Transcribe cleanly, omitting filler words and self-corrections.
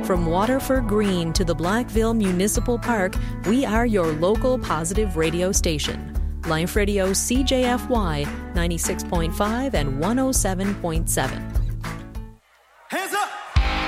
From Waterford Green to the Blackville Municipal Park, we are your local positive radio station. Life Radio CJFY 96.5 and 107.7. Hands up!